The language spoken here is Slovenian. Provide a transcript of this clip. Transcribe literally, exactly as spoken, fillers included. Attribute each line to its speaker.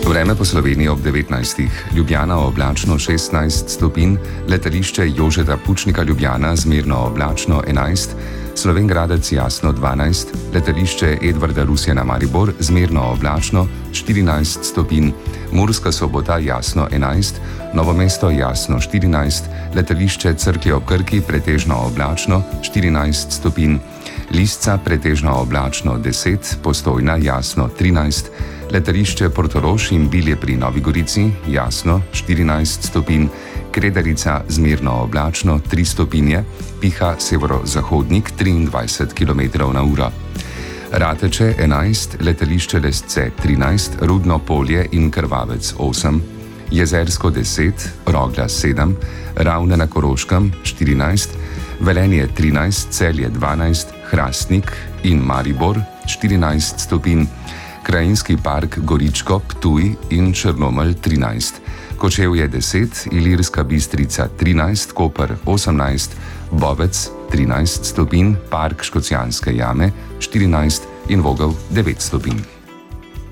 Speaker 1: Vreme po Sloveniji ob devetnajstih. Ljubljana oblačno šestnajst stopinj, letališče Jožeta Pučnika Ljubljana zmerno oblačno enajst, Slovenj Gradec jasno dvanajst, letališče Edvarda Rusjana Maribor zmerno oblačno štirinajst stopinj, Murska Sobota jasno enajst, Novo mesto jasno štirinajst, letališče Cerklje ob Krki pretežno oblačno štirinajst stopinj, Lisca pretežno oblačno deset, Postojna jasno trinajst, letališče Portorož in Bilje pri Novi Gorici jasno štirinajst stopinj, Kredarica zmerno oblačno tri stopinje, piha severozahodnik triindvajset kilometrov na uro. Rateče enajst, letališče Lesce trinajst, Rudno Polje in Krvavec osem, Jezersko deset, Rogla sedem, Ravne na Koroškem štirinajst, Velenje trinajst, Celje dvanajst, Hrastnik in Maribor štirinajst stopinj, Krajinski park Goričko, Ptuj in Črnomelj trinajst, Kočevje deset, Ilirska Bistrica trinajst, Koper osemnajst, Bovec trinajst stopinj, Park Škocjanske jame štirinajst in Vogel devet stopinj.